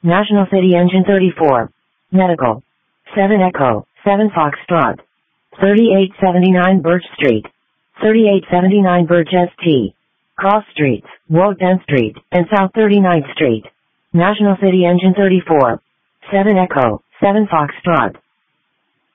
National City Engine 34. Medical. 7 Echo, 7 Foxtrot. 3879 Birch Street. 3879 Birch St. Cross Streets, Walden Street, and South 39th Street. National City Engine 34. 7 Echo, 7 Foxtrot.